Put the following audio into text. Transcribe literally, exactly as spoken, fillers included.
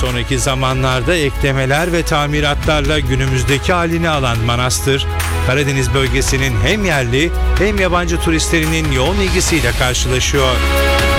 sonraki zamanlarda eklemeler ve tamiratlarla günümüzdeki halini alan manastır, Karadeniz bölgesinin hem yerli hem yabancı turistlerinin yoğun ilgisiyle karşılaşıyor.